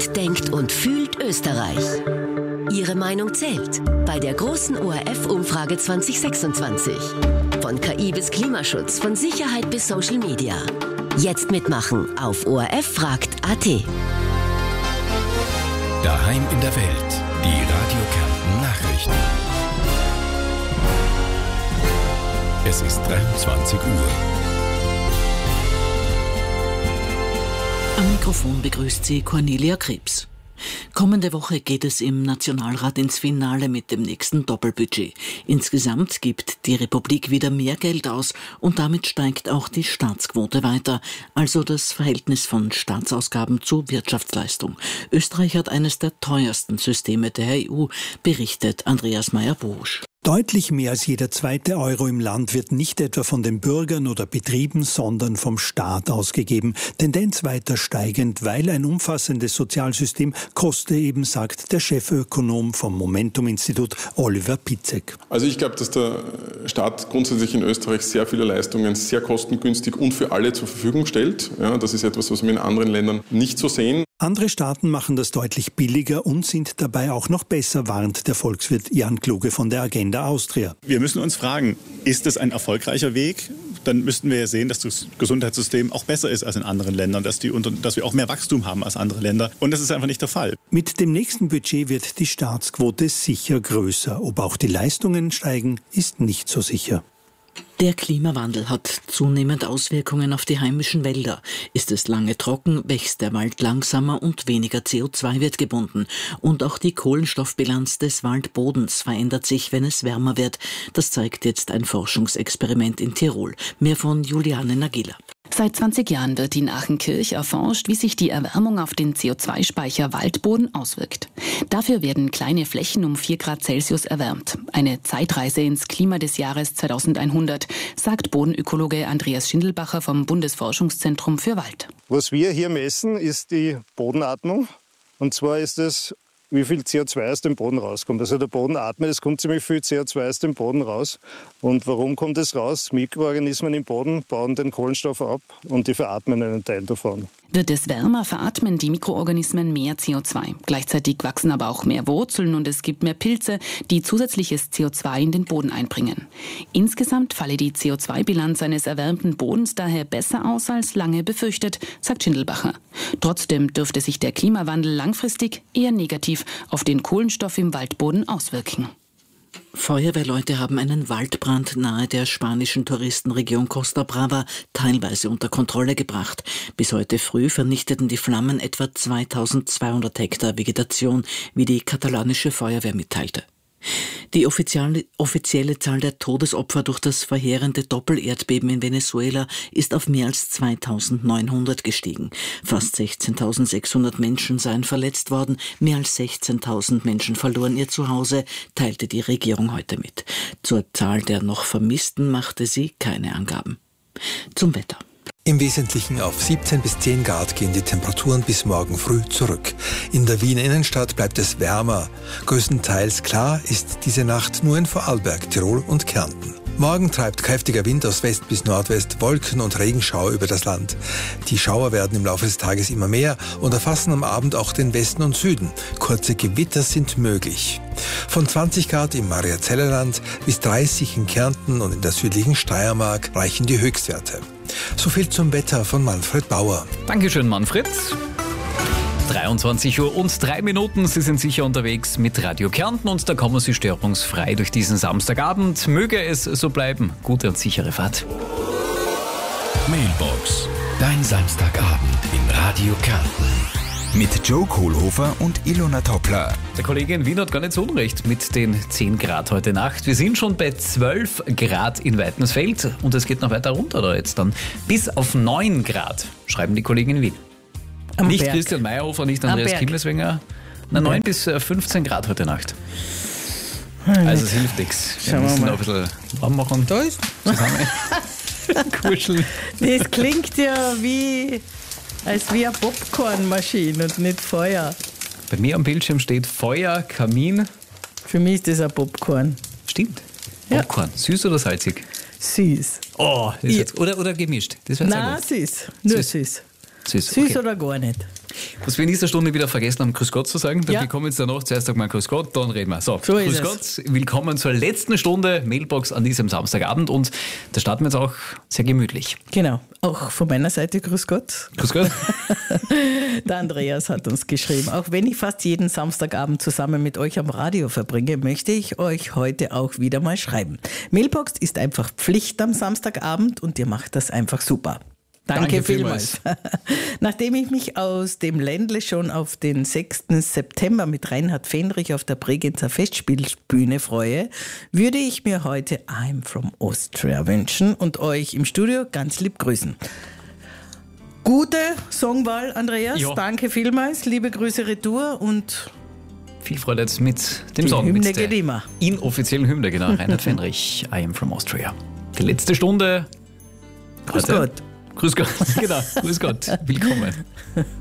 Denkt, denkt und fühlt Österreich. Ihre Meinung zählt bei der großen ORF-Umfrage 2026. Von KI bis Klimaschutz, von Sicherheit bis Social Media. Jetzt mitmachen auf ORF-fragt.at. Daheim in der Welt, die Radio Kärnten Nachrichten. Es ist 23 Uhr. Am Mikrofon begrüßt sie Cornelia Krebs. Kommende Woche geht es im Nationalrat ins Finale mit dem nächsten Doppelbudget. Insgesamt gibt die Republik wieder mehr Geld aus und damit steigt auch die Staatsquote weiter, also das Verhältnis von Staatsausgaben zu Wirtschaftsleistung. Österreich hat eines der teuersten Systeme der EU, berichtet Andreas Meyer-Borusch. Deutlich mehr als jeder zweite Euro im Land wird nicht etwa von den Bürgern oder Betrieben, sondern vom Staat ausgegeben. Tendenz weiter steigend, weil ein umfassendes Sozialsystem koste eben, sagt der Chefökonom vom Momentum-Institut Oliver Pitzek. Also ich glaube, dass der Staat grundsätzlich in Österreich sehr viele Leistungen sehr kostengünstig und für alle zur Verfügung stellt. Ja, das ist etwas, was wir in anderen Ländern nicht so sehen. Andere Staaten machen das deutlich billiger und sind dabei auch noch besser, warnt der Volkswirt Jan Kluge von der Agenda Austria. Wir müssen uns fragen, ist es ein erfolgreicher Weg? Dann müssten wir ja sehen, dass das Gesundheitssystem auch besser ist als in anderen Ländern, dass wir auch mehr Wachstum haben als andere Länder. Und das ist einfach nicht der Fall. Mit dem nächsten Budget wird die Staatsquote sicher größer. Ob auch die Leistungen steigen, ist nicht so sicher. Der Klimawandel hat zunehmend Auswirkungen auf die heimischen Wälder. Ist es lange trocken, wächst der Wald langsamer und weniger CO2 wird gebunden. Und auch die Kohlenstoffbilanz des Waldbodens verändert sich, wenn es wärmer wird. Das zeigt jetzt ein Forschungsexperiment in Tirol. Mehr von Juliane Nagila. Seit 20 Jahren wird in Achenkirch erforscht, wie sich die Erwärmung auf den CO2-Speicher Waldboden auswirkt. Dafür werden kleine Flächen um 4 Grad Celsius erwärmt. Eine Zeitreise ins Klima des Jahres 2100, sagt Bodenökologe Andreas Schindelbacher vom Bundesforschungszentrum für Wald. Was wir hier messen, ist die Bodenatmung. Und zwar ist es, wie viel CO2 aus dem Boden rauskommt. Also der Boden atmet, es kommt ziemlich viel CO2 aus dem Boden raus. Und warum kommt es raus? Mikroorganismen im Boden bauen den Kohlenstoff ab und die veratmen einen Teil davon. Wird es wärmer, veratmen die Mikroorganismen mehr CO2. Gleichzeitig wachsen aber auch mehr Wurzeln und es gibt mehr Pilze, die zusätzliches CO2 in den Boden einbringen. Insgesamt falle die CO2-Bilanz eines erwärmten Bodens daher besser aus als lange befürchtet, sagt Schindelbacher. Trotzdem dürfte sich der Klimawandel langfristig eher negativ auf den Kohlenstoff im Waldboden auswirken. Feuerwehrleute haben einen Waldbrand nahe der spanischen Touristenregion Costa Brava teilweise unter Kontrolle gebracht. Bis heute früh vernichteten die Flammen etwa 2200 Hektar Vegetation, wie die katalanische Feuerwehr mitteilte. Die offizielle Zahl der Todesopfer durch das verheerende Doppelerdbeben in Venezuela ist auf mehr als 2900 gestiegen. Fast 16.600 Menschen seien verletzt worden, mehr als 16.000 Menschen verloren ihr Zuhause, teilte die Regierung heute mit. Zur Zahl der noch Vermissten machte sie keine Angaben. Zum Wetter. Im Wesentlichen auf 17 bis 10 Grad gehen die Temperaturen bis morgen früh zurück. In der Wiener Innenstadt bleibt es wärmer. Größtenteils klar ist diese Nacht nur in Vorarlberg, Tirol und Kärnten. Morgen treibt kräftiger Wind aus West bis Nordwest Wolken und Regenschauer über das Land. Die Schauer werden im Laufe des Tages immer mehr und erfassen am Abend auch den Westen und Süden. Kurze Gewitter sind möglich. Von 20 Grad im Mariazellerland bis 30 in Kärnten und in der südlichen Steiermark reichen die Höchstwerte. So viel zum Wetter von Manfred Bauer. Dankeschön, Manfred. 23 Uhr und 3 Minuten. Sie sind sicher unterwegs mit Radio Kärnten und da kommen Sie störungsfrei durch diesen Samstagabend. Möge es so bleiben. Gute und sichere Fahrt. Mailbox. Dein Samstagabend in Radio Kärnten. Mit Joe Kohlhofer und Ilona Toppler. Der Kollege in Wien hat gar nicht so unrecht mit den 10 Grad heute Nacht. Wir sind schon bei 12 Grad in Weidensfeld und es geht noch weiter runter da jetzt dann. Bis auf 9 Grad, schreiben die Kollegen in Wien. Nicht Berg. Christian Meyerhofer, nicht Andreas Kimmelswenger. 9 bis 15 Grad heute Nacht. Also es hilft nichts. Wir müssen noch ein bisschen warm machen. Da ist zusammen. Kuscheln. Das klingt ja als wie eine Popcornmaschine und nicht Feuer. Bei mir am Bildschirm steht Feuer, Kamin. Für mich ist das ein Popcorn. Stimmt. Popcorn. Ja. Süß oder salzig? Süß. Oh, das jetzt, oder gemischt. Das nein, süß. Nur süß. Süß okay. oder gar nicht. Was wir in dieser Stunde wieder vergessen haben, Grüß Gott zu sagen. Wir kommen jetzt danach. Zuerst sagt man Grüß Gott, dann reden wir. So Grüß Gott, willkommen zur letzten Stunde Mailbox an diesem Samstagabend und da starten wir jetzt auch sehr gemütlich. Genau, auch von meiner Seite Grüß Gott. Grüß Gott. Der Andreas hat uns geschrieben, auch wenn ich fast jeden Samstagabend zusammen mit euch am Radio verbringe, möchte ich euch heute auch wieder mal schreiben. Mailbox ist einfach Pflicht am Samstagabend und ihr macht das einfach super. Danke vielmals. Nachdem ich mich aus dem Ländle schon auf den 6. September mit Reinhard Fendrich auf der Bregenzer Festspielbühne freue, würde ich mir heute I'm from Austria wünschen und euch im Studio ganz lieb grüßen. Gute Songwahl, Andreas. Ja. Danke vielmals. Liebe Grüße retour und viel Freude jetzt mit dem die Song. Hymne mit geht immer. Inoffiziellen Hymne, genau. Reinhard Fendrich, I am from Austria. Die letzte Stunde. Grüß Gott. Grüß Gott, genau. Grüß Gott. Willkommen.